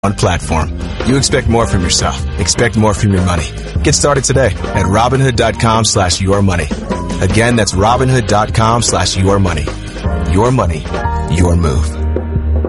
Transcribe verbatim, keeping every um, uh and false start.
platform. You expect more from yourself. Expect more from your money. Get started today at Robinhood.com slash your money. Again, that's Robinhood.com slash your money. Your money, your move.